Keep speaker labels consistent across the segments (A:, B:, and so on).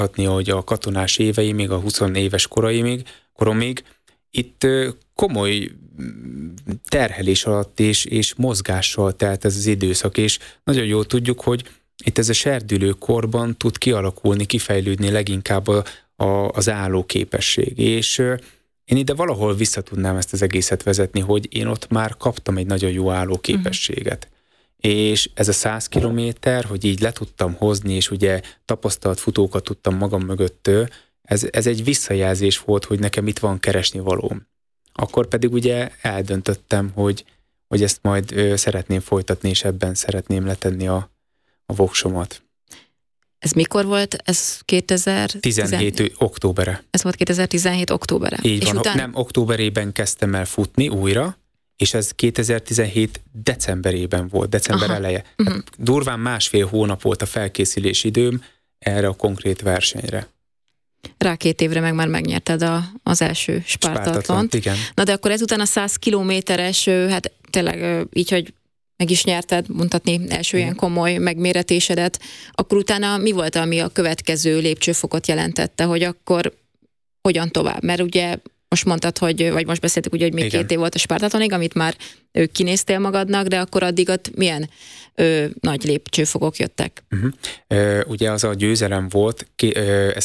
A: hogy a katonás évei, még a 20 éves koromig, itt komoly terhelés alatt és mozgással telt ez az időszak, és nagyon jól tudjuk, hogy itt ez a serdülő korban tud kialakulni, kifejlődni leginkább az állóképesség. És én ide valahol vissza tudnám ezt az egészet vezetni, hogy én ott már kaptam egy nagyon jó állóképességet. És ez a 100 kilométer, hogy így le tudtam hozni, és ugye tapasztalt futókat tudtam magam mögött, ez egy visszajelzés volt, hogy nekem itt van keresni valóm. Akkor pedig ugye eldöntöttem, hogy ezt majd szeretném folytatni, és ebben szeretném letenni a voksomat.
B: Ez mikor volt? Ez
A: 2017 októbere.
B: Ez volt 2017 októbere.
A: Így van, nem októberében kezdtem el futni újra, és ez 2017 decemberében volt, december eleje. Hát durván 1,5 hónap volt a felkészülési időm erre a konkrét versenyre.
B: Rá 2 évre meg már megnyerted az első Spártatlont.
A: Igen.
B: Na de akkor ezután a 100 kilométeres, hát tényleg így, hogy meg is nyerted, mondhatni első ilyen komoly megméretésedet, akkor utána mi volt, ami a következő lépcsőfokot jelentette, hogy akkor hogyan tovább? Mert ugye most mondtad, vagy most beszéltük ugye, hogy még 2 év volt a Spártatlonig, amit már kinéztél magadnak, de akkor addig ott milyen nagy lépcsőfokok jöttek?
A: Ugye az a győzelem volt, ez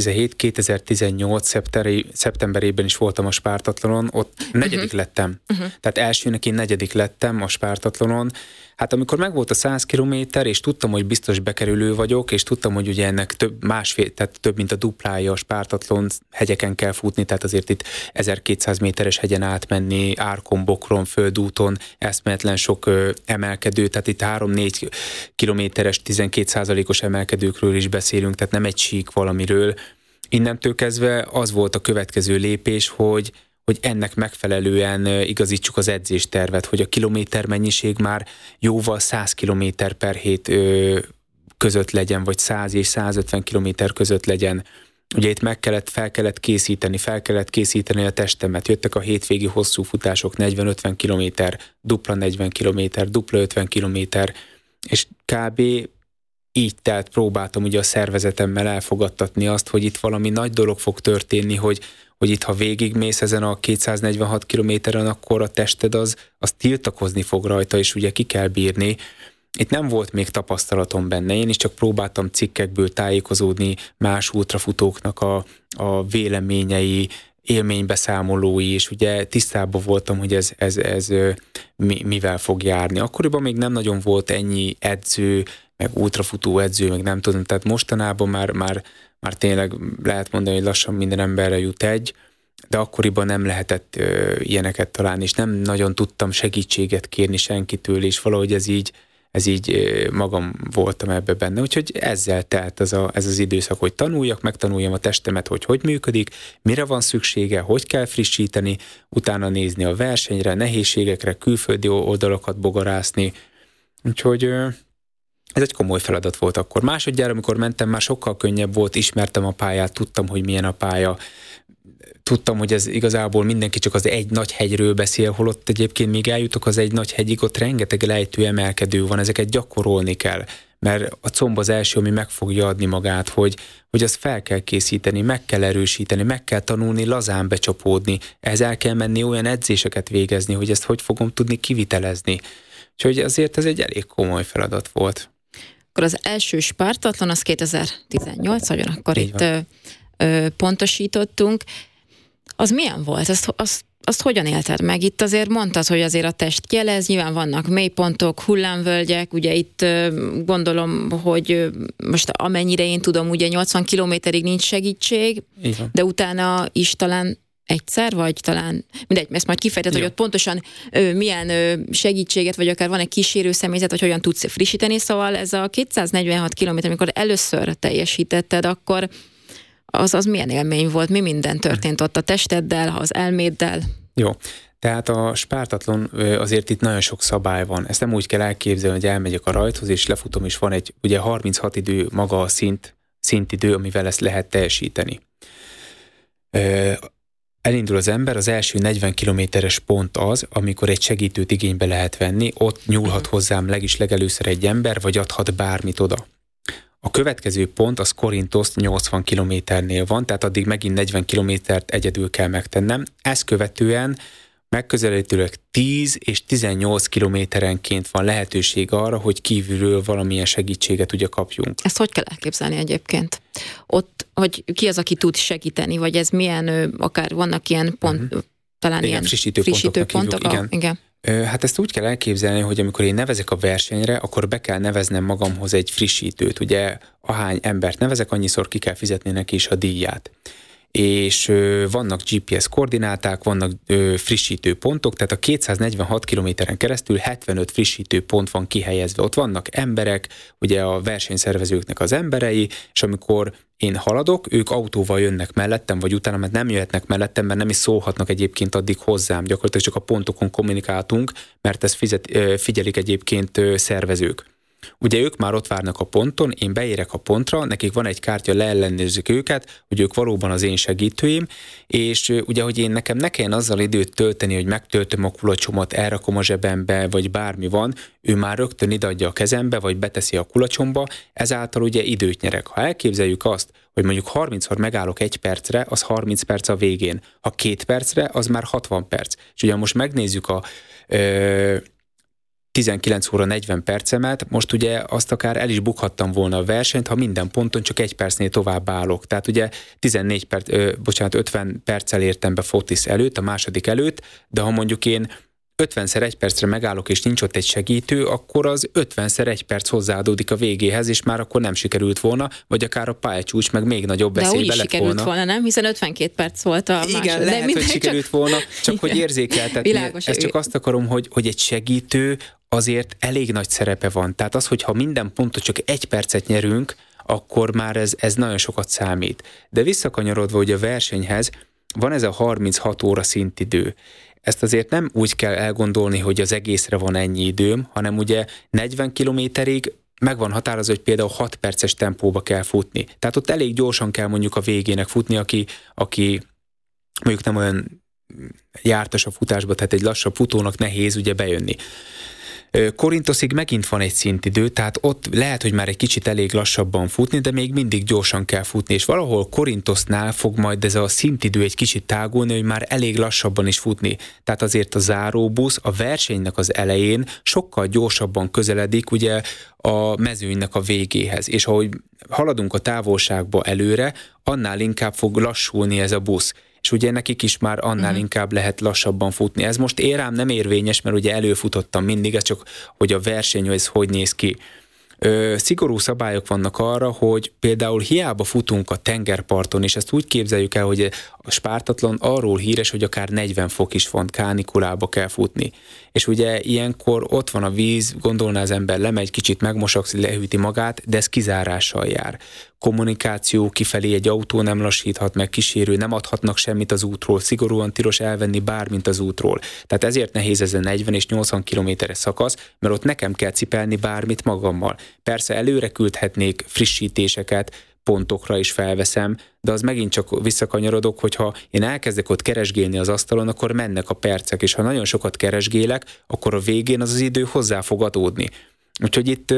A: 2017-2018 szeptemberében is voltam a Spártatlonon, ott 4. lettem. Tehát elsőnek én 4. lettem a Spártatlonon. Hát amikor megvolt a 100 kilométer, és tudtam, hogy biztos bekerülő vagyok, és tudtam, hogy ugye ennek tehát több mint a duplája a Spártatlon, hegyeken kell futni, tehát azért itt 1200 méteres hegyen átmenni, árkon, bokron, földúton, eszméletlen sok emelkedő, tehát itt 3-4 kilométeres, 12%-os emelkedőkről is beszélünk, tehát nem egy sík valamiről. Innentől kezdve az volt a következő lépés, hogy ennek megfelelően igazítsuk az edzéstervet, hogy a kilométer mennyiség már jóval 100 kilométer per hét között legyen, vagy 100 és 150 kilométer között legyen. Ugye itt fel kellett készíteni a testemet. Jöttek a hétvégi hosszú futások, 40-50 kilométer, dupla 40 kilométer, dupla 50 kilométer, és kb. Így próbáltam ugye a szervezetemmel elfogadtatni azt, hogy itt valami nagy dolog fog történni, hogy itt ha végigmész ezen a 246 kilométeren, akkor a tested az tiltakozni fog rajta, és ugye ki kell bírni. Itt nem volt még tapasztalatom benne, én is csak próbáltam cikkekből tájékozódni más ultrafutóknak a véleményei, élménybeszámolói, és ugye tisztában voltam, hogy ez mivel fog járni. Akkoriban még nem nagyon volt ennyi edző, meg ultrafutó edző, meg nem tudom, tehát mostanában már tényleg lehet mondani, hogy lassan minden emberre jut egy, de akkoriban nem lehetett ilyeneket találni, és nem nagyon tudtam segítséget kérni senkitől, és valahogy ez így magam voltam ebbe benne. Úgyhogy ezzel telt ez az időszak, hogy megtanuljam a testemet, hogy működik, mire van szüksége, hogy kell frissíteni, utána nézni a versenyre, nehézségekre, külföldi oldalakat bogarászni. Úgyhogy ez egy komoly feladat volt akkor. Másodjára, amikor mentem, már sokkal könnyebb volt, ismertem a pályát, tudtam, hogy milyen a pálya, tudtam, hogy ez igazából mindenki csak az egy nagy hegyről beszél, holott egyébként még eljutok az egy nagy hegyig, ott rengeteg lejtő emelkedő van, ezeket gyakorolni kell, mert a comb az első, ami meg fogja adni magát, hogy azt fel kell készíteni, meg kell erősíteni, meg kell tanulni lazán becsapódni, ehhez el kell menni olyan edzéseket végezni, hogy ezt hogy fogom tudni kivitelezni. Úgyhogy azért ez egy elég komoly feladat volt.
B: Akkor az első Spártatlon az 2018, ahogyan akkor itt pontosítottunk. Az milyen volt? Azt hogyan élted meg? Itt azért mondtad, hogy azért a test jelez, nyilván vannak mélypontok, hullámvölgyek, ugye itt gondolom, hogy most amennyire én tudom, ugye 80 kilométerig nincs segítség, de utána is talán egyszer, vagy talán, mindegy, ezt majd kifejtett, hogy ott pontosan milyen segítséget, vagy akár van egy kísérő személyzet, vagy hogyan tudsz frissíteni, szóval ez a 246 kilométer, amikor először teljesítetted, akkor az milyen élmény volt, mi minden történt ott a testeddel, az elméddel? Jó,
A: tehát a Spártatlon azért itt nagyon sok szabály van. Ezt nem úgy kell elképzelni, hogy elmegyek a rajthoz, és lefutom, és van egy ugye 36 idő maga a szintidő, amivel ezt lehet teljesíteni. Elindul az ember, az első 40 kilométeres pont az, amikor egy segítőt igénybe lehet venni, ott nyúlhat hozzám legelőször egy ember, vagy adhat bármit oda. A következő pont az Korinthosz 80 kilométernél van, tehát addig megint 40 kilométert egyedül kell megtennem. Ezt követően megközelítőleg 10 és 18 kilométerenként van lehetőség arra, hogy kívülről valamilyen segítséget ugye kapjunk.
B: Ezt hogy kell elképzelni egyébként? Ott, hogy ki az, aki tud segíteni, vagy ez milyen, akár vannak ilyen pont, talán
A: igen,
B: ilyen
A: frissítő pontok.
B: Igen.
A: Hát ezt úgy kell elképzelni, hogy amikor én nevezek a versenyre, akkor be kell neveznem magamhoz egy frissítőt. Ugye ahány embert nevezek, annyiszor ki kell fizetni neki is a díját. És vannak GPS koordináták, vannak frissítő pontok, tehát a 246 kilométeren keresztül 75 frissítő pont van kihelyezve. Ott vannak emberek, ugye a versenyszervezőknek az emberei, és amikor én haladok, ők autóval jönnek mellettem, vagy utána, mert nem jöhetnek mellettem, mert nem is szólhatnak egyébként addig hozzám. Gyakorlatilag csak a pontokon kommunikáltunk, mert ezt figyelik egyébként szervezők. Ugye ők már ott várnak a ponton, én beérek a pontra, nekik van egy kártya, leellenőrzik őket, hogy ők valóban az én segítőim, és ugye, hogy én nekem ne kelljen azzal időt tölteni, hogy megtöltöm a kulacsomat, elrakom a zsebembe, vagy bármi van, ő már rögtön ideadja a kezembe, vagy beteszi a kulacsomba, ezáltal ugye időt nyerek. Ha elképzeljük azt, hogy mondjuk 30-szor megállok 1 percre, az 30 perc a végén. Ha 2 percre, az már 60 perc. És ugye most megnézzük a 19 óra 40 percemet, most ugye azt akár el is bukhattam volna a versenyt, ha minden ponton csak 1 percnél tovább állok. Tehát ugye 50 perccel értem be Fotis előtt, a második előtt, de ha mondjuk én 50-szer 1 percre megállok, és nincs ott egy segítő, akkor az 50-szer 1 perc hozzáadódik a végéhez, és már akkor nem sikerült volna, vagy akár a pályacsúcs meg még nagyobb veszélybe lett volna.
B: De úgy sikerült volna, nem? Hiszen 52 perc volt a második.
A: Igen, lehet, hogy sikerült volna, csak hogy érzékeltetni. Ezt csak azt akarom, hogy egy segítő azért elég nagy szerepe van. Tehát az, hogyha minden pontot csak 1 percet nyerünk, akkor már ez nagyon sokat számít. De visszakanyarodva ugye a versenyhez, van ez a 36 óra szintidő. Ezt azért nem úgy kell elgondolni, hogy az egészre van ennyi időm, hanem ugye 40 kilométerig meg van határozva, hogy például 6 perces tempóba kell futni. Tehát ott elég gyorsan kell mondjuk a végének futni, aki mondjuk nem olyan jártas a futásba, tehát egy lassabb futónak nehéz ugye bejönni. Korinthoszig megint van egy szintidő, tehát ott lehet, hogy már egy kicsit elég lassabban futni, de még mindig gyorsan kell futni, és valahol Korinthosznál fog majd ez a szintidő egy kicsit tágulni, hogy már elég lassabban is futni. Tehát azért a záróbusz a versenynek az elején sokkal gyorsabban közeledik ugye a mezőnynek a végéhez, és ahogy haladunk a távolságba előre, annál inkább fog lassulni ez a busz. És ugye nekik is már annál inkább lehet lassabban futni. Ez most érám nem érvényes, mert ugye előfutottam mindig, ez csak, hogy a verseny, ez hogy néz ki. Szigorú szabályok vannak arra, hogy például hiába futunk a tengerparton, és ezt úgy képzeljük el, hogy a Spártathlon arról híres, hogy akár 40 fok is van, kánikulába kell futni. És ugye ilyenkor ott van a víz, gondolná az ember, lemegy, kicsit megmosakszik, lehűti magát, de ez kizárással jár. Kommunikáció kifelé, egy autó nem lassíthat meg, kísérő, nem adhatnak semmit az útról, szigorúan tilos elvenni bármint az útról. Tehát ezért nehéz ez a 40 és 80 kilométeres szakasz, mert ott nekem kell cipelni bármit magammal. Persze előre küldhetnék frissítéseket, pontokra is felveszem, de az megint csak visszakanyarodok, hogyha én elkezdek ott keresgélni az asztalon, akkor mennek a percek, és ha nagyon sokat keresgélek, akkor a végén az idő hozzá fog adódni. Úgyhogy itt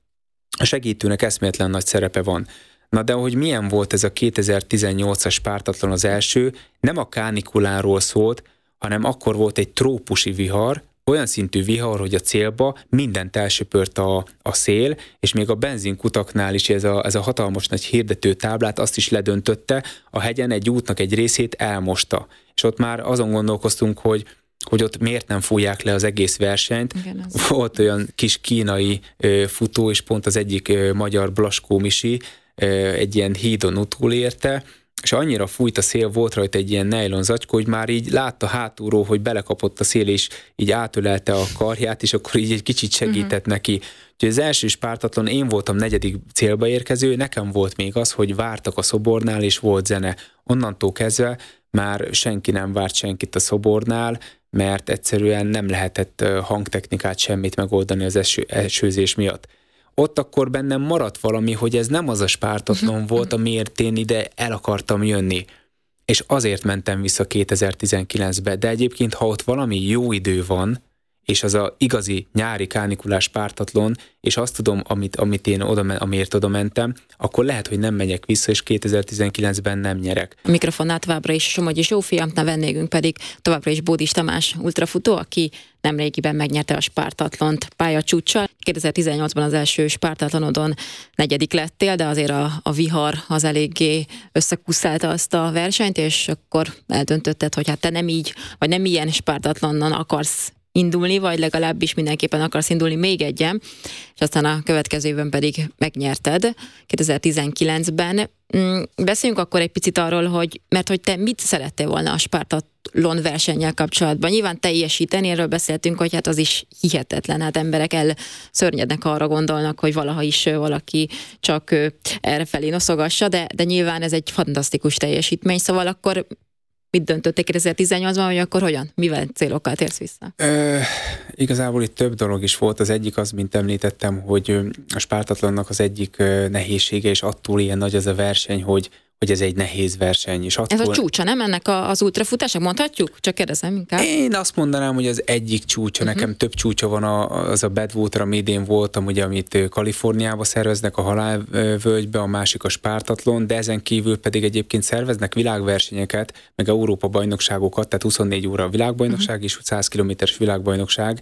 A: a segítőnek eszméletlen nagy szerepe van. Na de hogy milyen volt ez a 2018-as Spártathlon az első, nem a kánikuláról szólt, hanem akkor volt egy trópusi vihar, olyan szintű vihar, hogy a célba mindent elsöpört a szél, és még a benzinkutaknál is ez a hatalmas nagy hirdető táblát azt is ledöntötte, a hegyen egy útnak egy részét elmosta. És ott már azon gondolkoztunk, hogy ott miért nem fújják le az egész versenyt. Igen, volt olyan kis kínai futó, és pont az egyik magyar Blaskó Misi egy ilyen hídon utolérte, és annyira fújt a szél, volt rajta egy ilyen nejlon zacskó, hogy már így látta hátulról, hogy belekapott a szél, és így átölelte a karját, és akkor így egy kicsit segített neki. Úgyhogy az első Spártathlon én voltam 4. célba érkező, nekem volt még az, hogy vártak a szobornál, és volt zene. Onnantól kezdve már senki nem várt senkit a szobornál, mert egyszerűen nem lehetett hangtechnikát semmit megoldani az esőzés miatt. Ott akkor bennem maradt valami, hogy ez nem az a Spártathlon volt, amiért én ide el akartam jönni. És azért mentem vissza 2019-be. De egyébként, ha ott valami jó idő van, és az a igazi nyári kánikulás pártatlon, és azt tudom, amiért oda mentem, akkor lehet, hogy nem megyek vissza, és 2019-ben nem nyerek.
B: A mikrofonnál továbbra is Somogyi Zsófia, a vendégünk pedig továbbra is Bódis Tamás ultrafutó, aki nemrégiben megnyerte a Spártatlont pályacsúccsal. 2018-ban az első Spártatlonodon 4. lettél, de azért a vihar az eléggé összekuszálta azt a versenyt, és akkor eldöntötted, hogy hát te nem így, vagy nem ilyen Spártatlonon akarsz indulni, vagy legalábbis mindenképpen akarsz indulni még egyen, és aztán a következő évben pedig megnyerted 2019-ben. Beszéljünk akkor egy picit arról, mert hogy te mit szerettél volna a Spártatlon versennyel kapcsolatban. Nyilván teljesíteni, erről beszéltünk, hogy hát az is hihetetlen, hát emberek elszörnyednek, arra gondolnak, hogy valaha is valaki csak errefelé noszogassa, de nyilván ez egy fantasztikus teljesítmény, szóval akkor mit döntöttek 2018-ban, hogy akkor hogyan? Mivel célokkal térsz vissza?
A: Igazából itt több dolog is volt. Az egyik az, mint említettem, hogy a Spártatlonnak az egyik nehézsége, és attól ilyen nagy az a verseny, hogy ez egy nehéz verseny. És attól...
B: Ez a csúcsa, nem ennek az ultrafutásnak? Mondhatjuk? Csak kérdezem inkább.
A: Én azt mondanám, hogy az egyik csúcsa. Nekem több csúcsa van, az a Badwater, ami idén voltam, ugye, amit Kaliforniába szerveznek, a Halálvölgybe, a másik a Spártatlon, de ezen kívül pedig egyébként szerveznek világversenyeket, meg Európa bajnokságokat, tehát 24 óra a világbajnokság és 100 kilométeres világbajnokság.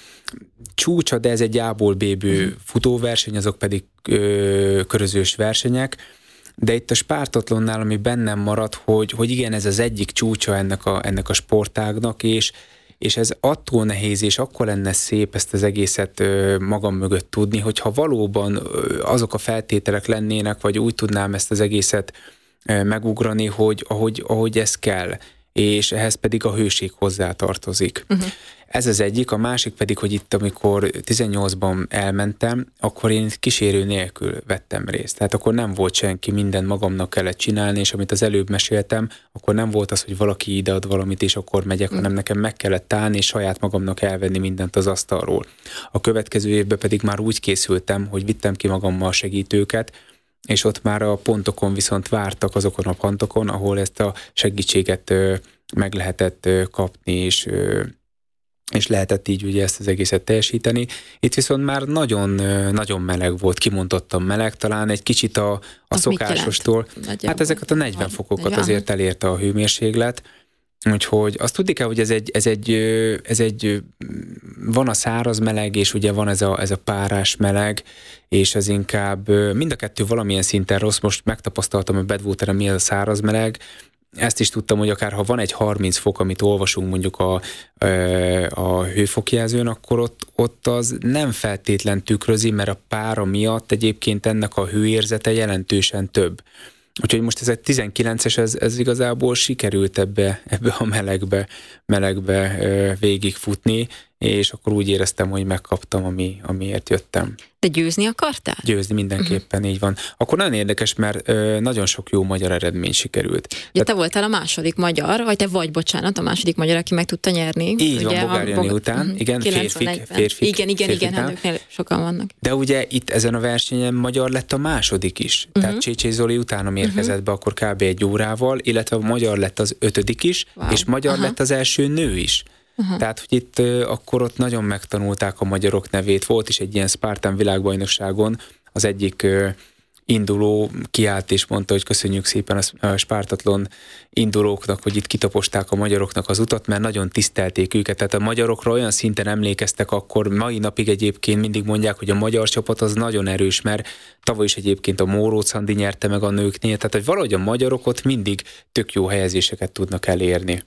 A: Csúcsa, de ez egy A-ból B-ből futóverseny, azok pedig körözős versenyek. De itt a Spártatlonnál, ami bennem maradt, hogy igen, ez az egyik csúcsa ennek a sportágnak, és ez attól nehéz, és akkor lenne szép ezt az egészet magam mögött tudni, hogyha valóban azok a feltételek lennének, vagy úgy tudnám ezt az egészet megugrani, ahogy ez kell, és ehhez pedig a hőség hozzátartozik. Ez az egyik, a másik pedig, hogy itt, amikor 18-ban elmentem, akkor én kísérő nélkül vettem részt. Tehát akkor nem volt senki, mindent magamnak kellett csinálni, és amit az előbb meséltem, akkor nem volt az, hogy valaki idead valamit, és akkor megyek, hanem nekem meg kellett állni, és saját magamnak elvenni mindent az asztalról. A következő évben pedig már úgy készültem, hogy vittem ki magammal segítőket, és ott már a pontokon viszont vártak azokon a pontokon, ahol ezt a segítséget meg lehetett kapni, és lehetett így ugye ezt az egészet teljesíteni. Itt viszont már nagyon, nagyon meleg volt, kimondottan meleg, talán egy kicsit a szokásostól. Hát ezeket a 40 fokokat azért elérte a hőmérséklet, úgyhogy azt tudni kell, hogy ez egy van a száraz meleg, és ugye van ez a párás meleg, és ez inkább mind a kettő valamilyen szinten rossz. Most megtapasztaltam a Badwateren, mi az a száraz meleg. Ezt is tudtam, hogy akár ha van egy 30 fok, amit olvasunk mondjuk a hőfokjelzőn, akkor ott az nem feltétlen tükrözi, mert a pára miatt egyébként ennek a hőérzete jelentősen több. Úgyhogy most ez egy 19-es, ez igazából sikerült ebbe a melegbe végigfutni, és akkor úgy éreztem, hogy megkaptam, amiért jöttem.
B: De győzni akartál?
A: Győzni mindenképpen, így van. Akkor nagyon érdekes, mert nagyon sok jó magyar eredmény sikerült.
B: Ugye te voltál a második magyar, vagy te vagy, bocsánat, a második magyar, aki meg tudta nyerni.
A: Így ugye, van, Bogár Jani után. Igen, férfik.
B: Igen, hát őknél sokan vannak.
A: De ugye itt ezen a versenyen magyar lett a második is. Tehát Csécsé Zoli utána érkezett be akkor kb. 1 órával, illetve magyar lett az 5. is, és magyar lett az első nő is. Tehát, hogy itt akkor ott nagyon megtanulták a magyarok nevét. Volt is egy ilyen Spartan világbajnokságon, az egyik induló kiállt és mondta, hogy köszönjük szépen a Spártatlon indulóknak, hogy itt kitaposták a magyaroknak az utat, mert nagyon tisztelték őket. Tehát a magyarokra olyan szinten emlékeztek akkor, mai napig egyébként mindig mondják, hogy a magyar csapat az nagyon erős, mert tavaly is egyébként a Móróc Andi nyerte meg a nőknél, tehát hogy valahogy a magyarok ott mindig tök jó helyezéseket tudnak elérni.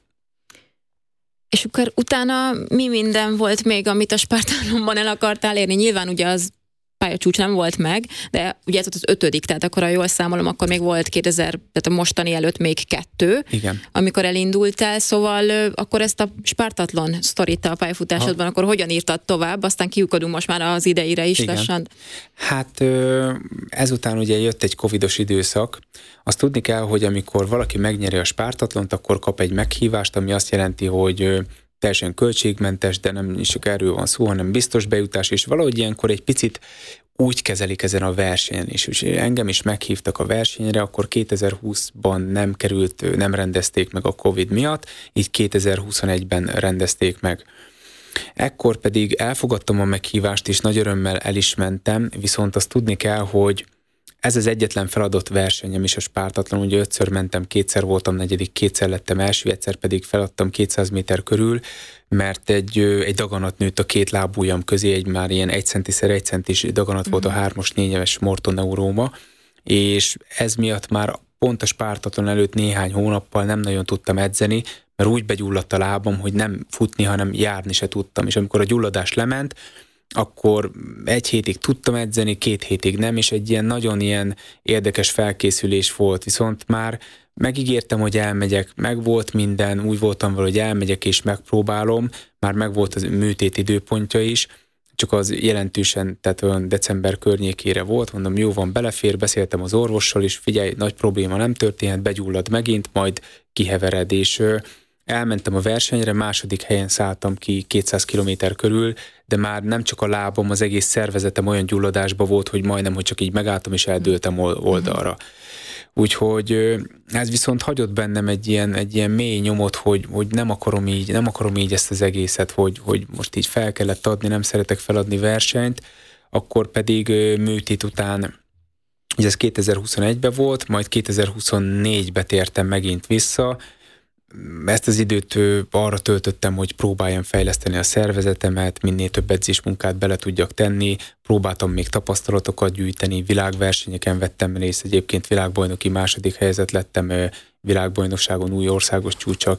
B: És akkor utána mi minden volt még, amit a Spártatlonban el akartál érni? Nyilván ugye az pályacsúcs nem volt meg, de ugye ez az 5., tehát akkor, ha jól számolom, akkor még volt 2000, tehát a mostani előtt még 2,
A: igen, amikor
B: elindultál, szóval akkor ezt a Spártatlon sztorit a pályafutásodban, akkor hogyan írtad tovább, aztán kiukadunk most már az ideire is lassan.
A: Hát ezután ugye jött egy covidos időszak. Azt tudni kell, hogy amikor valaki megnyeri a Spártatlont, akkor kap egy meghívást, ami azt jelenti, hogy teljesen költségmentes, de nem is csak erről van szó, hanem biztos bejutás, és valahogy ilyenkor egy picit úgy kezelik ezen a versenyen is. És engem is meghívtak a versenyre, akkor 2020-ban nem rendezték meg a Covid miatt, így 2021-ben rendezték meg. Ekkor pedig elfogadtam a meghívást, és nagy örömmel el is mentem, viszont azt tudni kell, hogy ez az egyetlen feladott versenyem is a Spártatlon, ugye 5-ször mentem, 2-szer voltam negyedik, 2-szer lettem első, egyszer pedig feladtam 200 méter körül, mert egy daganat nőtt a két lábujjam közé, egy már ilyen 1 centiszer 1 centis daganat volt a 3-as 4-éves mortoneuróma, és ez miatt már pont a Spártatlon előtt néhány hónappal nem nagyon tudtam edzeni, mert úgy begyulladt a lábam, hogy nem futni, hanem járni se tudtam. És amikor a gyulladás lement, akkor 1 hétig tudtam edzeni, 2 hétig nem, és egy ilyen nagyon ilyen érdekes felkészülés volt. Viszont már megígértem, hogy elmegyek, meg volt minden, úgy voltam vele, hogy elmegyek és megpróbálom, már megvolt az műtét időpontja is, csak az jelentősen, tehát olyan december környékére volt, mondom, jó van, belefér, beszéltem az orvossal, és figyelj, nagy probléma nem történhet, begyullad megint, majd kihevered, és elmentem a versenyre, második helyen szálltam ki 200 kilométer körül, de már nem csak a lábam, az egész szervezetem olyan gyulladásban volt, hogy majdnem, hogy csak így megálltam, és eldőltem oldalra. Úgyhogy ez viszont hagyott bennem egy ilyen mély nyomot, hogy nem akarom így ezt az egészet, hogy most így fel kellett adni, nem szeretek feladni versenyt, akkor pedig műtét után, ugye ez 2021-ben volt, majd 2024-ben tértem megint vissza. Ezt az időt arra töltöttem, hogy próbáljam fejleszteni a szervezetemet, minél több edzésmunkát bele tudjak tenni, próbáltam még tapasztalatokat gyűjteni, világversenyeken vettem részt, egyébként világbajnoki második helyzet lettem, világbajnokságon új országos csúccsal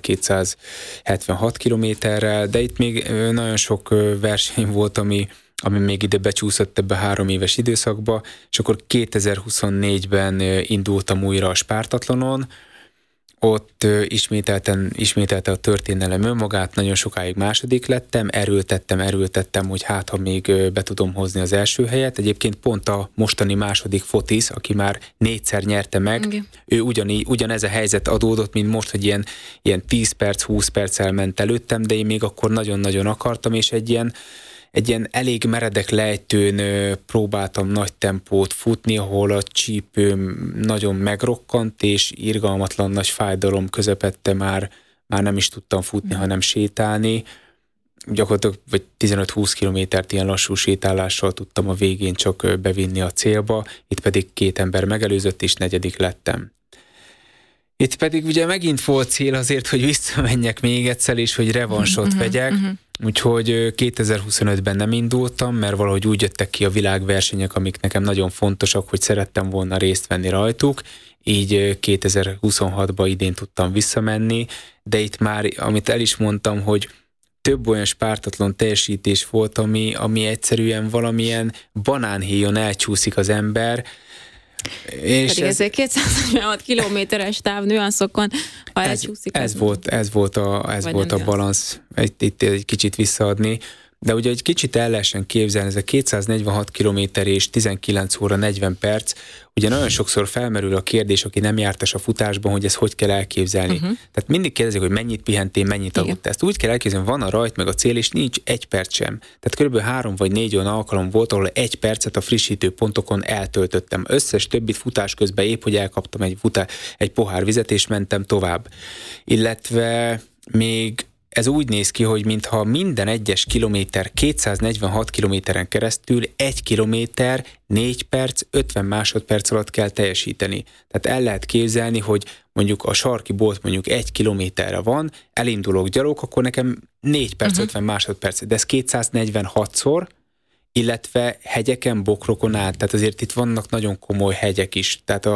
A: 276 kilométerrel, de itt még nagyon sok verseny volt, ami még ide becsúszott ebbe 3 éves időszakba, és akkor 2024-ben indultam újra a Spártatlonon. Ott ismételte a történelem önmagát, nagyon sokáig második lettem, erőltettem, hogy hát, ha még be tudom hozni az első helyet. Egyébként pont a mostani második Fotis, aki már 4-szer nyerte meg, okay. Ő ugyanez a helyzet adódott, mint most, hogy ilyen 10 perc, 20 perccel ment előttem, de én még akkor nagyon-nagyon akartam, és egy ilyen elég meredek lejtőn próbáltam nagy tempót futni, ahol a csípőm nagyon megrokkant, és irgalmatlan nagy fájdalom közepette már nem is tudtam futni, hanem sétálni. Gyakorlatilag 15-20 kilométert ilyen lassú sétálással tudtam a végén csak bevinni a célba, itt pedig 2 ember megelőzött, és 4. lettem. Itt pedig ugye megint volt cél azért, hogy visszamenjek még egyszer, és hogy revansot vegyek. Úgyhogy 2025-ben nem indultam, mert valahogy úgy jöttek ki a világversenyek, amik nekem nagyon fontosak, hogy szerettem volna részt venni rajtuk. Így 2026-ban idén tudtam visszamenni, de itt már, amit el is mondtam, hogy több olyan Spártatlon teljesítés volt, ami egyszerűen valamilyen banánhéjon elcsúszik az ember, és
B: pedig ez egy 246 kilométeres táv nüanszokon, ha elcsúszik.
A: Ez volt a balansz, itt egy kicsit visszaadni, de ugye egy kicsit el lehessen képzelni, ez a 246 kilométer és 19 óra 40 perc, ugye nagyon sokszor felmerül a kérdés, aki nem jártas a futásban, hogy ezt hogy kell elképzelni. Tehát mindig kérdezik, hogy mennyit pihentél, mennyit aludt. Ezt úgy kell elképzelni, van a rajt meg a cél, és nincs 1 perc sem. Tehát kb. 3 vagy 4 olyan alkalom volt, ahol 1 percet a frissítő pontokon eltöltöttem. Összes többit futás közben épp, hogy elkaptam egy pohár vizet, és mentem tovább. Illetve még ez úgy néz ki, hogy mintha minden egyes kilométer 246 kilométeren keresztül 1 kilométer 4 perc, 50 másodperc alatt kell teljesíteni. Tehát el lehet képzelni, hogy mondjuk a sarki bolt mondjuk 1 kilométerre van, elindulok gyalog, akkor nekem 4 perc, 50 másodperc, de ez 246-szor, illetve hegyeken, bokrokon át. Tehát azért itt vannak nagyon komoly hegyek is. Tehát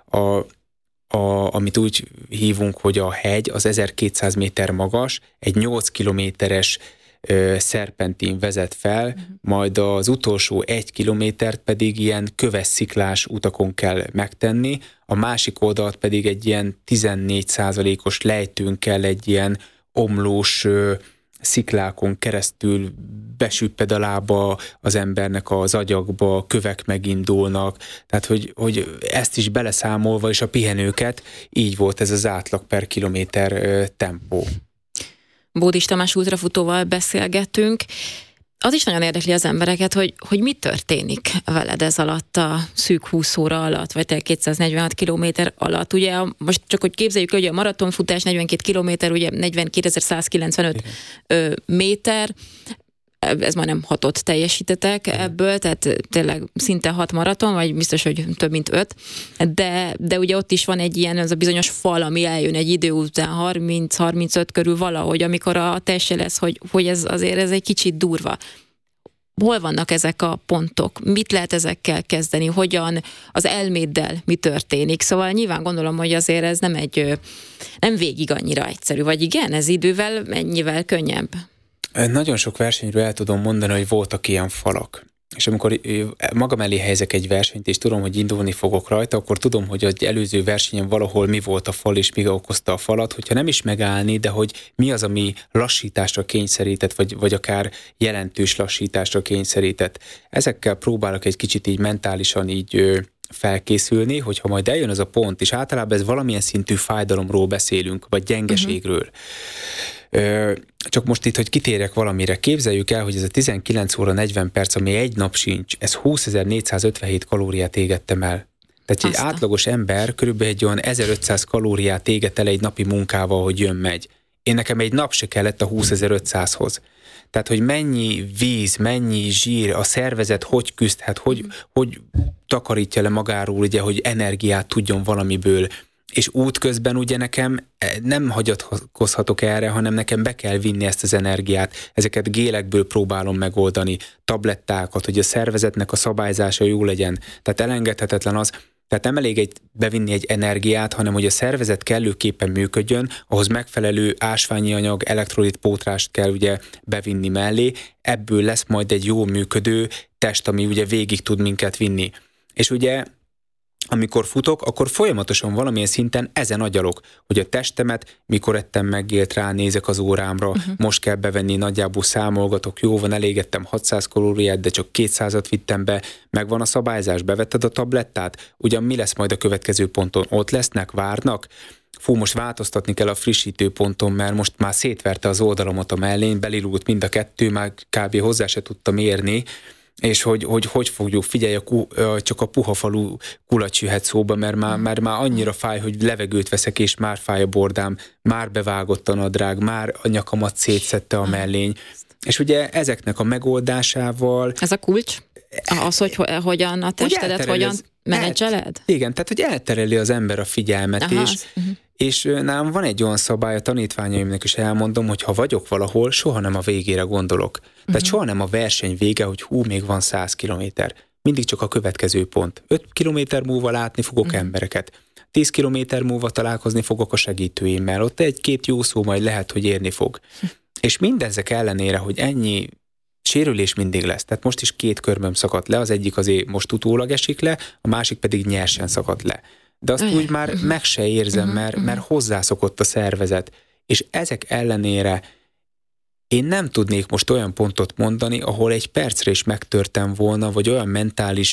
A: amit úgy hívunk, hogy a hegy, az 1200 méter magas, egy 8 kilométeres szerpentin vezet fel, majd az utolsó 1 kilométert pedig ilyen köves sziklás utakon kell megtenni, a másik oldalt pedig egy ilyen 14%-os lejtőn kell egy ilyen omlós sziklákon keresztül besüpped a lába az embernek az agyagba, kövek megindulnak, tehát hogy ezt is beleszámolva, és a pihenőket, így volt ez az átlag per kilométer tempó.
B: Bódis Tamás ultrafutóval beszélgetünk. az is nagyon érdekli az embereket, hogy mi történik veled ez alatt a szűk 20 óra alatt, vagy te 246 kilométer alatt. Ugye most csak, hogy képzeljük, hogy a maratonfutás 42 kilométer, ugye 42.195 méter, ez majdnem 6-ot teljesítetek ebből, tehát tényleg szinte 6 maraton, vagy biztos, hogy több mint 5, de ugye ott is van egy ilyen, az a bizonyos fal, ami eljön egy idő után 30-35 körül valahogy, amikor a testje lesz, hogy ez azért ez egy kicsit durva. Hol vannak ezek a pontok? Mit lehet ezekkel kezdeni? Hogyan az elméddel mi történik? Szóval nyilván gondolom, hogy azért ez nem végig annyira egyszerű, vagy igen, ez idővel mennyivel könnyebb?
A: Nagyon sok versenyről el tudom mondani, hogy voltak ilyen falak. És amikor magam elé helyezek egy versenyt, és tudom, hogy indulni fogok rajta, akkor tudom, hogy az előző versenyen valahol mi volt a fal, és mi okozta a falat, hogyha nem is megállni, de hogy mi az, ami lassításra kényszerített, vagy akár jelentős lassításra kényszerített. Ezekkel próbálok egy kicsit így mentálisan így felkészülni, hogyha majd eljön az a pont, és általában ez valamilyen szintű fájdalomról beszélünk, vagy gyengeségről. Csak most itt, hogy kitérek valamire, képzeljük el, hogy ez a 19 óra 40 perc, ami egy nap sincs, ez 20.457 kalóriát égettem el. Tehát egy átlagos ember körülbelül egy olyan 1500 kalóriát éget el egy napi munkával, hogy jön-megy. Én nekem egy nap se kellett a 20.500-hoz. Tehát, hogy mennyi víz, mennyi zsír, a szervezet hogy küzdhet, hogy takarítja le magáról, ugye, hogy energiát tudjon valamiből. És útközben ugye nekem nem hagyatkozhatok erre, hanem nekem be kell vinni ezt az energiát. Ezeket gélekből próbálom megoldani, tablettákat, hogy a szervezetnek a szabályzása jó legyen. Tehát elengedhetetlen az, tehát nem elég bevinni egy energiát, hanem hogy a szervezet kellőképpen működjön, ahhoz megfelelő ásványi anyag, elektrolit pótlást kell ugye bevinni mellé, ebből lesz majd egy jó működő test, ami ugye végig tud minket vinni. És ugye amikor futok, akkor folyamatosan valamilyen szinten ezen agyalok, hogy a testemet mikor ettem megélt, ránézek az órámra, most kell bevenni, nagyjából számolgatok, jó van, elégettem 600 kalóriát, de csak 200-at vittem be, megvan a szabályzás, bevetted a tablettát, ugyan mi lesz majd a következő ponton? Ott lesznek, várnak? Most változtatni kell a frissítő ponton, mert most már szétverte az oldalamat a mellén, belilult mind a kettő, már kb. Hozzá se tudtam érni, és hogy fogjuk, figyelj, csak a puha falu kulacs jöhet szóba, mert már annyira fáj, hogy levegőt veszek, és már fáj a bordám, már bevágott a nadrág, már a nyakamat szétszedte a mellény. És ugye ezeknek a megoldásával... Ez
B: a kulcs? Az, hogy hogyan a testedet, hogyan menedzseled?
A: Igen, tehát hogy eltereli az ember a figyelmet, és nálam van egy olyan szabály, a tanítványaimnak is elmondom, hogy ha vagyok valahol, soha nem a végére gondolok. Tehát soha nem a verseny vége, hogy még van 100 kilométer. Mindig csak a következő pont. 5 kilométer múlva látni fogok embereket. 10 kilométer múlva találkozni fogok a segítőimmel. Ott egy-két jó szó majd lehet, hogy érni fog. És mindezek ellenére, hogy ennyi sérülés mindig lesz. Tehát most is 2 körmöm szakadt le, az egyik azért most utólag esik le, a másik pedig nyersen szakadt le. De azt úgy már meg se érzem, mert hozzászokott a szervezet. És ezek ellenére én nem tudnék most olyan pontot mondani, ahol egy percre is megtörtem volna, vagy olyan mentális,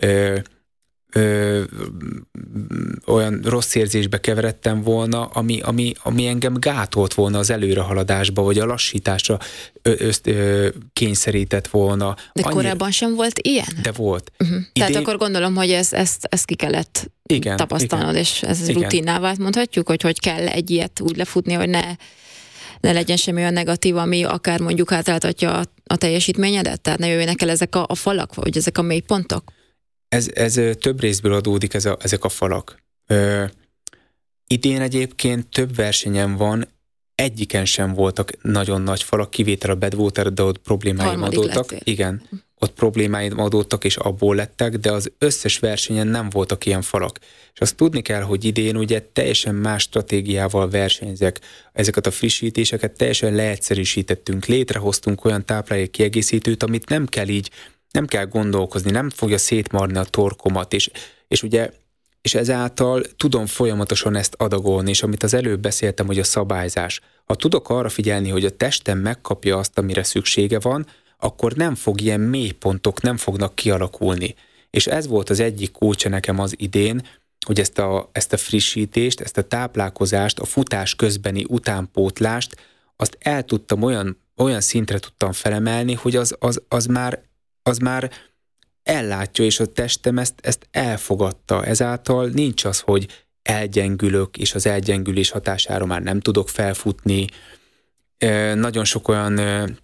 A: olyan rossz érzésbe keveredtem volna, ami engem gátolt volna az előrehaladásba, vagy a lassításra kényszerített volna.
B: De korábban sem volt ilyen?
A: De volt.
B: Tehát akkor gondolom, hogy ezt ki kellett tapasztalnod, és ez rutinná vált, mondhatjuk, hogy kell egy ilyet úgy lefutni, hogy ne legyen semmi olyan negatív, ami akár mondjuk hátráltatja a teljesítményedet? Tehát ne jöjjenek el ezek a falak, vagy ezek a mélypontok?
A: Ez több részből adódik, ezek a falak. Idén egyébként több versenyen van, egyiken sem voltak nagyon nagy falak, kivétel a Badwater, de ott problémáim adódtak. Igen, ott problémáim adódtak, és abból lettek, de az összes versenyen nem voltak ilyen falak. És azt tudni kell, hogy idén ugye teljesen más stratégiával versenyzek. Ezeket a frissítéseket teljesen leegyszerűsítettünk, létrehoztunk olyan táplálék kiegészítőt, amit nem kell gondolkozni, nem fogja szétmarni a torkomat, és ezáltal tudom folyamatosan ezt adagolni, és amit az előbb beszéltem, hogy a szabályzás. Ha tudok arra figyelni, hogy a testem megkapja azt, amire szüksége van, akkor nem fog ilyen mélypontok, nem fognak kialakulni. És ez volt az egyik kulcsa nekem az idén, hogy ezt a frissítést, ezt a táplálkozást, a futás közbeni utánpótlást, azt el tudtam olyan szintre tudtam felemelni, hogy az már ellátja, és a testem ezt elfogadta. Ezáltal nincs az, hogy elgyengülök, és az elgyengülés hatására már nem tudok felfutni. Nagyon sok olyan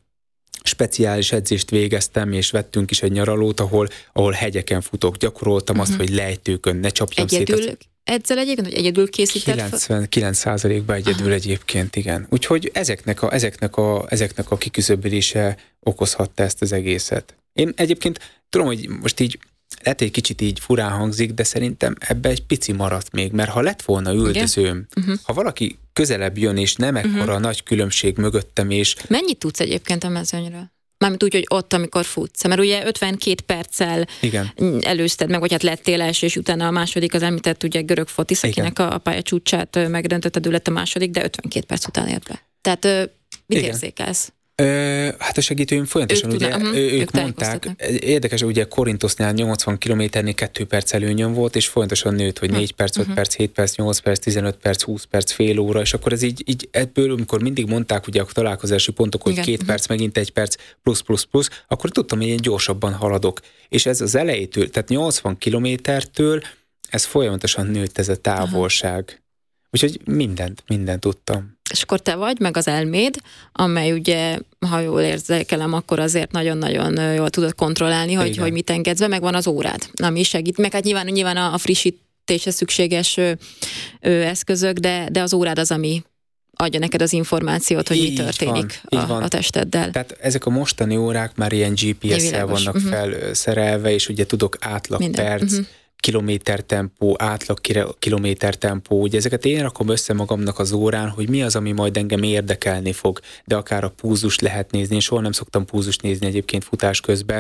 A: speciális edzést végeztem, és vettünk is egy nyaralót, ahol hegyeken futok. Gyakoroltam azt, hogy lejtőkön ne csapjam szét.
B: Egyedül edzel egyébként, hogy egyedül készített?
A: 99%-ban egyedül egyébként, igen. Úgyhogy ezeknek a kiküszöbölése okozhatta ezt az egészet. Én egyébként tudom, hogy most így lehet, egy kicsit így furán hangzik, de szerintem ebbe egy pici maradt még, mert ha lett volna üldözőm, ha valaki közelebb jön, és nem ekkora nagy különbség mögöttem, és...
B: Mennyit tudsz egyébként a mezőnyről? Mármint úgy, hogy ott, amikor futsz. Mert ugye 52 perccel előzted meg, vagy hát lettél első, és utána a második, az említett ugye görög Fotisz, akinek a pályacsúcsát megdöntötted, ő lett a második, de 52 perc után ért be. Tehát mit érzékelsz?
A: Hát a segítőim folyamatosan ők mondták, érdekes, ugye Korintosznál 80 kilométernél 2 perc előnyöm volt, és folyamatosan nőtt, hogy 4 perc, 5 perc, 7 perc, 8 perc, 15 perc, 20 perc, fél óra, és akkor ez így ebből, amikor mindig mondták ugye a találkozási pontok, hogy 2 perc, megint 1 perc, plusz, akkor tudtam, hogy én gyorsabban haladok. És ez az elejétől, tehát 80 kilométertől ez folyamatosan nőtt ez a távolság. Úgyhogy mindent tudtam.
B: És akkor te vagy, meg az elméd, amely ugye, ha jól érzékelem, akkor azért nagyon-nagyon jól tudod kontrollálni, hogy mit engedsz be, meg van az órád, ami segít. Meg hát nyilván a frissítésre szükséges eszközök, de az órád az, ami adja neked az információt, hogy mi történik a testeddel.
A: Tehát ezek a mostani órák már ilyen GPS-szel vannak felszerelve, és ugye tudok átlag perc, kilométertempó, átlag kilométertempó, ugye ezeket én rakom össze magamnak az órán, hogy mi az, ami majd engem érdekelni fog, de akár a púzust lehet nézni, én soha nem szoktam púzust nézni egyébként futás közben,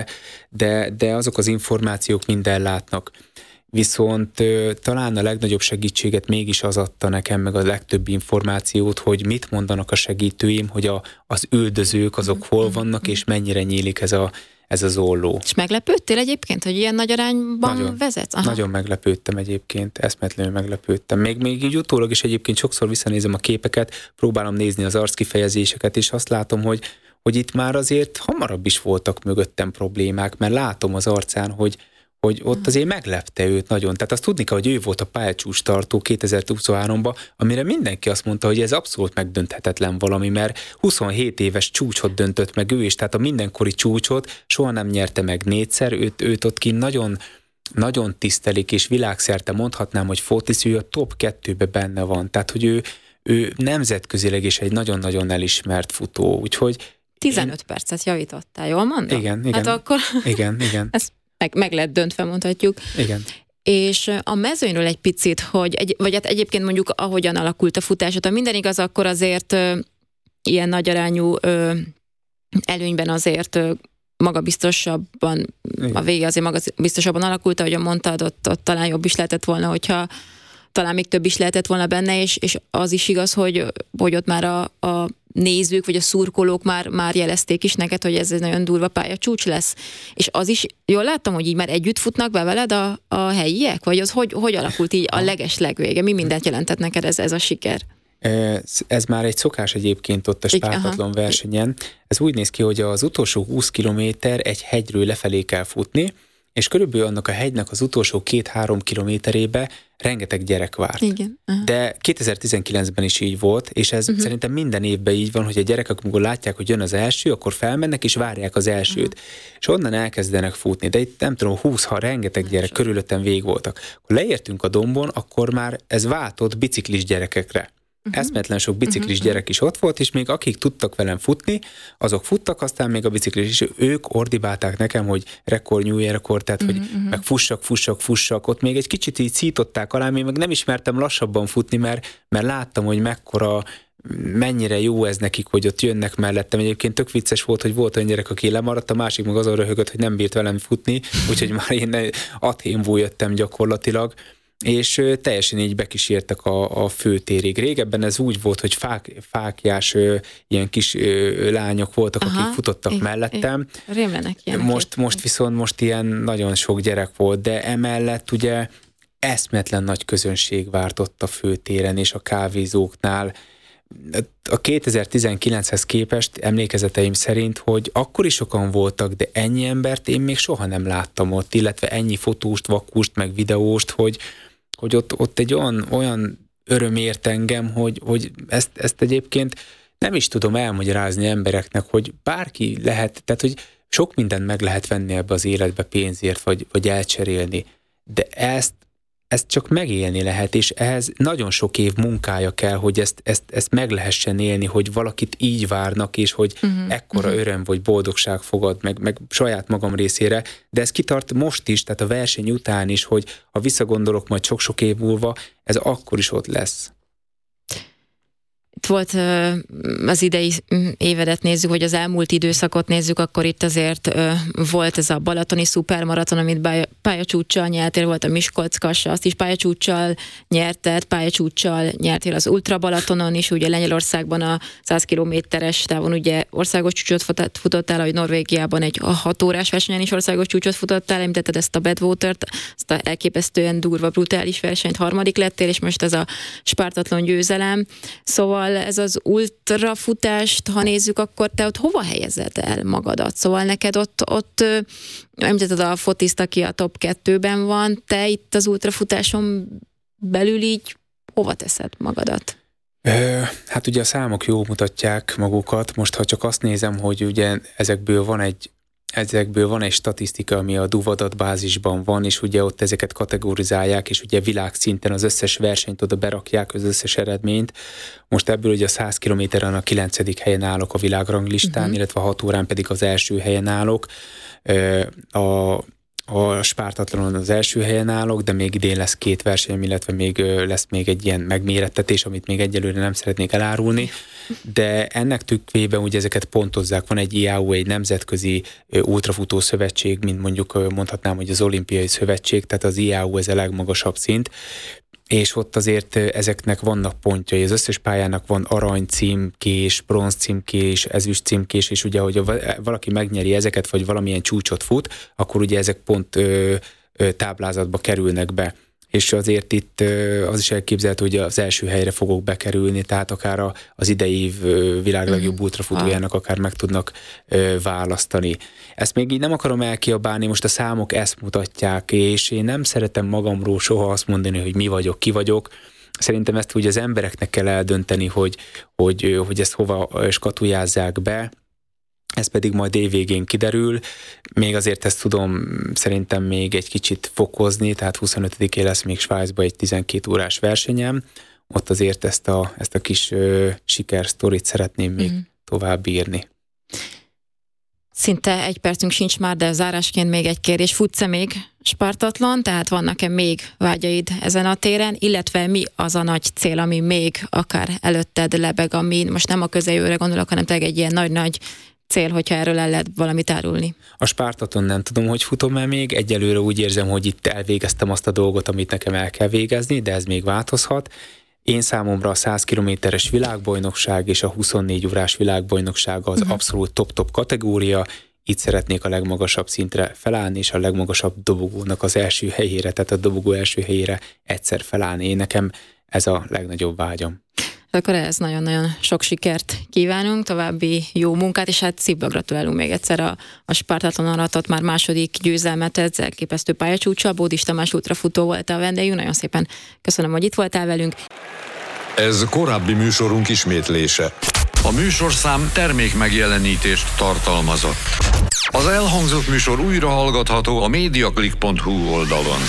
A: de azok az információk minden látnak. Viszont talán a legnagyobb segítséget mégis az adta nekem, meg a legtöbb információt, hogy mit mondanak a segítőim, hogy az üldözők azok hol vannak, és mennyire nyílik ez az olló.
B: És meglepődtél egyébként, hogy ilyen nagy arányban vezetsz?
A: Nagyon meglepődtem egyébként, eszméletlenül meglepődtem. Még így utólag is egyébként sokszor visszanézem a képeket, próbálom nézni az arckifejezéseket, és azt látom, hogy itt már azért hamarabb is voltak mögöttem problémák, mert látom az arcán, hogy ott azért meglepte őt nagyon. Tehát azt tudni kell, hogy ő volt a pályacsúcs tartó 2023-ban, amire mindenki azt mondta, hogy ez abszolút megdönthetetlen valami, mert 27 éves csúcsot döntött meg ő is, tehát a mindenkori csúcsot soha nem nyerte meg 4-szer, őt ott kint nagyon, nagyon tisztelik, és világszerte mondhatnám, hogy Fotisz, ő a top 2-be benne van. Tehát, hogy ő nemzetközileg is egy nagyon-nagyon elismert futó, úgyhogy
B: 15 percet javítottál, jól mondom?
A: Igen.
B: Hát akkor
A: igen.
B: Ez meg lett döntve, mondhatjuk.
A: Igen.
B: És a mezőnyről egy picit, vagy hát egyébként mondjuk ahogyan alakult a futásod, ha minden igaz, akkor azért ilyen nagyarányú előnyben azért magabiztosabban, a vége azért magabiztosabban alakult, ahogyan mondtad, ott talán jobb is lehetett volna, hogyha talán még több is lehetett volna benne, és az is igaz, hogy ott már a nézők, vagy a szurkolók már jelezték is neked, hogy ez egy nagyon durva pályacsúcs lesz. És az is, jól láttam, hogy így már együtt futnak be veled a helyiek? Vagy az hogy alakult így a legeslegvége? Mi mindent jelentett neked ez a siker?
A: Ez már egy szokás egyébként ott a spártatlan versenyen. Ez úgy néz ki, hogy az utolsó 20 kilométer egy hegyről lefelé kell futni, és körülbelül annak a hegynek az utolsó 2-3 kilométerébe rengeteg gyerek várt.
B: Igen.
A: De 2019-ben is így volt, és ez szerintem minden évben így van, hogy a gyerekek, amikor látják, hogy jön az első, akkor felmennek és várják az elsőt. És onnan elkezdenek futni. De itt nem tudom, 20-ha rengeteg gyerek körülöttem végig voltak. Akkor leértünk a dombon, akkor már ez váltott biciklis gyerekekre. Eszméletlen sok biciklis gyerek is ott volt, és még akik tudtak velem futni, azok futtak, aztán még a biciklis is, ők ordibálták nekem, hogy rekord, tehát hogy meg fussak, ott még egy kicsit így szították alá, én meg nem ismertem lassabban futni, mert láttam, hogy mennyire jó ez nekik, hogy ott jönnek mellettem. Egyébként tök vicces volt, hogy volt olyan gyerek, aki lemaradt, a másik meg azon röhögött, hogy nem bírt velem futni, úgyhogy már én athénból jöttem gyakorlatilag, és teljesen így bekísértek a főtérig. Régebben ez úgy volt, hogy fáklyás ilyen kis lányok voltak, akik futottak mellettem.
B: Rémlenek ilyenek.
A: Most ilyen nagyon sok gyerek volt, de emellett ugye eszméletlen nagy közönség várt ott a főtéren és a kávézóknál. a 2019-hez képest emlékezeteim szerint, hogy akkor is sokan voltak, de ennyi embert én még soha nem láttam ott, illetve ennyi fotóst, vakust, meg videóst, hogy ott egy olyan öröm ért engem, hogy ezt egyébként nem is tudom elmagyarázni embereknek, hogy bárki lehet, tehát hogy sok mindent meg lehet venni ebbe az életbe pénzért, vagy elcserélni, de ezt csak megélni lehet, és ehhez nagyon sok év munkája kell, hogy ezt meg lehessen élni, hogy valakit így várnak, és hogy ekkora öröm vagy boldogság fogad meg saját magam részére, de ez kitart most is, tehát a verseny után is, hogy ha visszagondolok majd sok-sok év múlva, ez akkor is ott lesz.
B: Itt volt az idei évedet nézzük, hogy az elmúlt időszakot nézzük, akkor itt azért volt ez a balatoni szupermaraton, amit pályacsúccsal nyertél, volt a Miskolc-Kassa, azt is pályacsúccsal nyerted, pályacsúccsal nyertél az Ultra Balatonon is, ugye Lengyelországban a 100 kilométeres távon ugye országos csúcsot futottál, hogy Norvégiában egy 6 órás versenyen is országos csúcsot futottál, említetted ezt a Badwater-t, azt a elképesztően durva, brutális versenyt, harmadik lettél, és most ez a Spártatlan győzelem. Szóval ez az ultrafutást, ha nézzük, akkor te ott hova helyezed el magadat? Szóval neked ott említetted a fotiszt, aki a top 2-ben van, te itt az ultrafutáson belül így hova teszed magadat?
A: Hát ugye a számok jól mutatják magukat. Most ha csak azt nézem, hogy ugye ezekből van egy statisztika, ami a DUV adatbázisban van, és ugye ott ezeket kategorizálják, és ugye világszinten az összes versenyt oda berakják, az összes eredményt. Most ebből ugye a 100 kilométeren a 9. helyen állok a világranglistán, illetve a 6 órán pedig az első helyen állok. A Spártatlanon az első helyen állok, de még idén lesz 2 versenyem, illetve lesz még egy ilyen megmérettetés, amit még egyelőre nem szeretnék elárulni, de ennek tükrében ugye ezeket pontozzák. Van egy IAU, egy nemzetközi ultrafutó szövetség, mint mondjuk mondhatnám, hogy az olimpiai szövetség, tehát az IAU ez a legmagasabb szint, és ott azért ezeknek vannak pontjai. Az összes pályának van arany címkés, bronz címkés, ezüst címkés, és ugye, hogy valaki megnyeri ezeket, vagy valamilyen csúcsot fut, akkor ugye ezek pont táblázatba kerülnek be. És azért itt az is elképzelhető, hogy az első helyre fogok bekerülni, tehát akár az idei év világ legjobb ultrafutójának akár meg tudnak választani. Ezt még így nem akarom elkiabálni, most a számok ezt mutatják, és én nem szeretem magamról soha azt mondani, hogy mi vagyok, ki vagyok. Szerintem ezt úgy az embereknek kell eldönteni, hogy ezt hova skatujázzák be. Ez pedig majd évvégén kiderül. Még azért ezt tudom szerintem még egy kicsit fokozni, tehát 25-én lesz még Svájcban egy 12 órás versenyem. Ott azért ezt a kis sikersztorit szeretném még tovább írni.
B: Szinte egy percünk sincs már, de zárásként még egy kérdés. Futsz-e még Spártatlan? Tehát vannak-e még vágyaid ezen a téren? Illetve mi az a nagy cél, ami még akár előtted lebeg, ami most nem a közeljövőre gondolok, hanem tényleg egy ilyen nagy-nagy cél, hogyha erről el lehet valamit árulni?
A: A Spártaton nem tudom, hogy futom-e még. Egyelőre úgy érzem, hogy itt elvégeztem azt a dolgot, amit nekem el kell végezni, de ez még változhat. Én számomra a 100 kilométeres világbajnokság és a 24 órás világbajnokság az abszolút top-top kategória. Itt szeretnék a legmagasabb szintre felállni, és a legmagasabb dobogónak az első helyére, tehát a dobogó első helyére egyszer felállni. Nekem ez a legnagyobb vágyam.
B: Akkor ehhez nagyon-nagyon sok sikert kívánunk, további jó munkát, és hát szívből gratulálunk még egyszer a Spártatlan aratott már második győzelmet, ez elképesztő pályacsúccsal. Bódis Tamás ultrafutó volt a vendégünk, nagyon szépen köszönöm, hogy itt voltál velünk.
C: Ez korábbi műsorunk ismétlése.
D: A műsorszám termékmegjelenítést tartalmazott. Az elhangzott műsor újra hallgatható a mediaclick.hu oldalon.